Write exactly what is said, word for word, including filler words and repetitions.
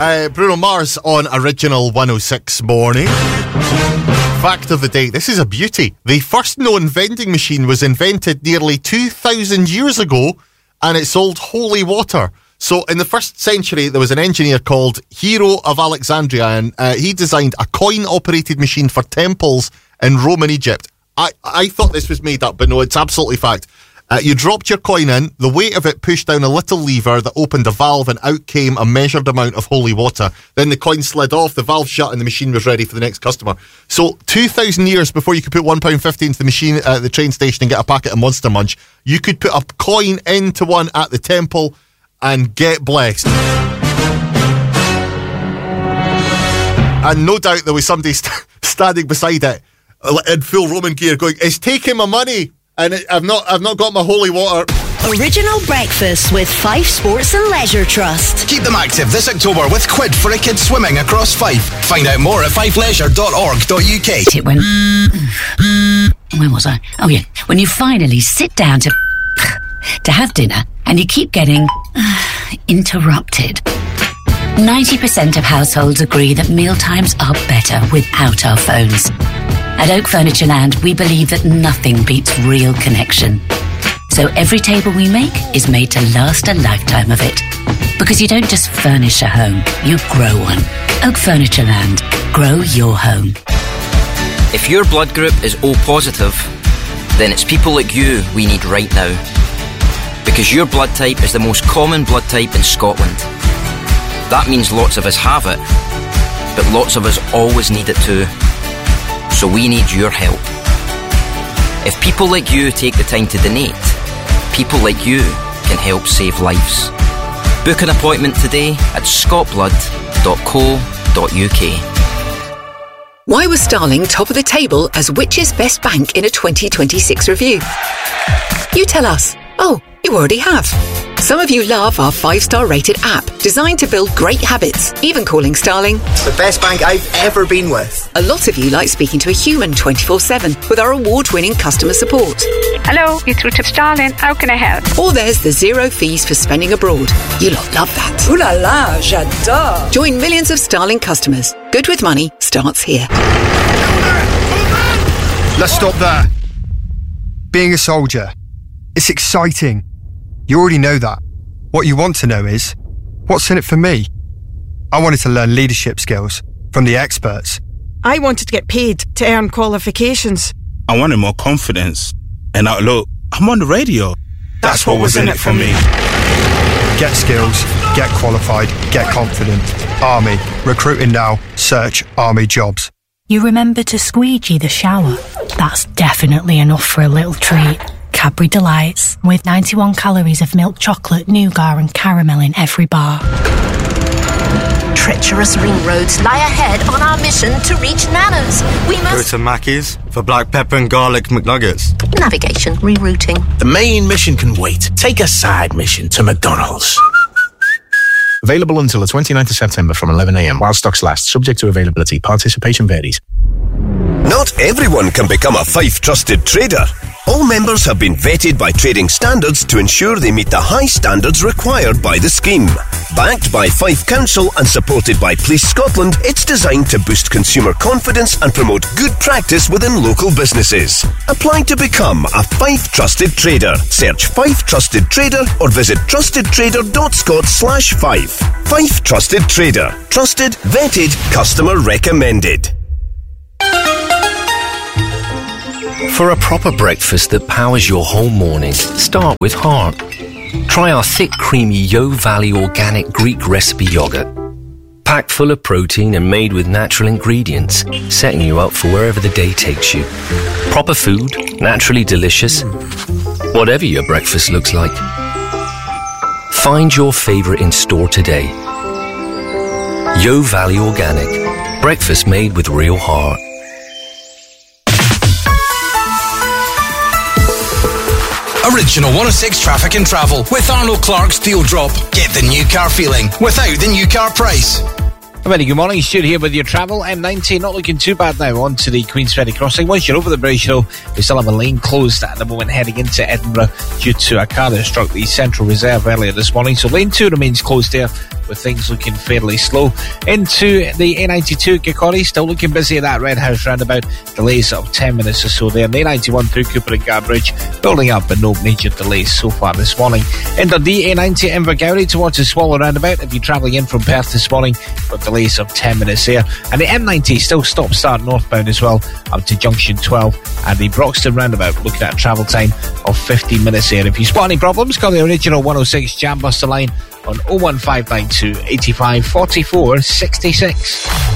Uh, Bruno Mars on Original one oh six Morning. Fact of the day. This is a beauty. The first known vending machine was invented nearly two thousand years ago, and it sold holy water. So in the first century, there was an engineer called Hero of Alexandria, and uh, he designed a coin-operated machine for temples in Rome and Egypt. I, I thought this was made up, but no, it's absolutely fact. Uh, you dropped your coin in, the weight of it pushed down a little lever that opened a valve, and out came a measured amount of holy water. Then the coin slid off, the valve shut, and the machine was ready for the next customer. So two thousand years before you could put one pound fifty into the machine at the train station and get a packet of Monster Munch, you could put a coin into one at the temple and get blessed. And no doubt there was somebody st- standing beside it in full Roman gear going, "It's taking my money, and it, I've not I've not got my holy water." Original breakfast with Fife Sports and Leisure Trust. Keep them active this October with Quid for a kid swimming across Fife. Find out more at fife leisure dot org dot U K. When, when was I? Oh yeah, when you finally sit down to to have dinner and you keep getting uh, interrupted. ninety percent of households agree that mealtimes are better without our phones. At Oak Furniture Land, we believe that nothing beats real connection. So every table we make is made to last a lifetime of it. Because you don't just furnish a home, you grow one. Oak Furniture Land. Grow your home. If your blood group is O positive, then it's people like you we need right now. Because your blood type is the most common blood type in Scotland. That means lots of us have it, but lots of us always need it too. So we need your help. If people like you take the time to donate, people like you can help save lives. Book an appointment today at scot blood dot co dot U K. Why was Starling top of the table as Which's best bank in a twenty twenty-six review? You tell us. Oh, you already have. Some of you love our five-star rated app, designed to build great habits, even calling Starling the best bank I've ever been with. A lot of you like speaking to a human twenty-four seven with our award-winning customer support. Hello, you're through to Starling. How can I help? Or there's the zero fees for spending abroad. You lot love that. Ooh la la, j'adore. Join millions of Starling customers. Good with money starts here. Let's stop there. Being a soldier, it's exciting. You already know that. What you want to know is, what's in it for me? I wanted to learn leadership skills from the experts. I wanted to get paid to earn qualifications. I wanted more confidence. And now look, I'm on the radio. That's, That's what, what was in it for me. Get skills, get qualified, get confident. Army. Recruiting now. Search Army jobs. You remember to squeegee the shower? That's definitely enough for a little treat. Cadbury Delights, with ninety-one calories of milk chocolate, nougat and caramel in every bar. Treacherous ring roads lie ahead on our mission to reach Nana's. We must... Go to Mackey's for black pepper and garlic McNuggets. Navigation, rerouting. The main mission can wait. Take a side mission to McDonald's. Available until the twenty-ninth of September from eleven a.m. while stocks last, subject to availability. Participation varies. Not everyone can become a Fife Trusted Trader. All members have been vetted by trading standards to ensure they meet the high standards required by the scheme. Backed by Fife Council and supported by Police Scotland, it's designed to boost consumer confidence and promote good practice within local businesses. Apply to become a Fife Trusted Trader. Search Fife Trusted Trader or visit trusted trader dot scot slash Fife. Fife Trusted Trader. Trusted, vetted, customer recommended. For a proper breakfast that powers your whole morning, start with heart. Try our thick, creamy Yo Valley organic Greek recipe yogurt. Packed full of protein and made with natural ingredients, setting you up for wherever the day takes you. Proper food, naturally delicious, whatever your breakfast looks like. Find your favourite in store today. Yo Valley Organic. Breakfast made with real heart. Original one oh six Traffic and Travel with Arnold Clark's Deal Drop. Get the new car feeling without the new car price. A very good morning, Stuart here with your travel. M ninety not looking too bad now on to the Queen's Ferry crossing. Once you're over the bridge though, we still have a lane closed at the moment heading into Edinburgh due to a car that struck the Central Reserve earlier this morning. So lane two remains closed there with with things looking fairly slow. Into the A ninety-two Kirkcaldy, still looking busy at that Red House roundabout. Delays of ten minutes or so there. And the A ninety-one through Cooper and Garbridge, building up but no major delays so far this morning. In Dundee, A ninety Invergowrie towards the Swallow roundabout. If you're travelling in from Perth this morning, got delays of ten minutes there. And the M ninety still stop start northbound as well, up to junction twelve. And the Broxton roundabout, looking at a travel time of fifteen minutes there. If you spot any problems, call the original one oh six Jam Buster line on oh one five nine two, eighty-five, forty-four, sixty-six.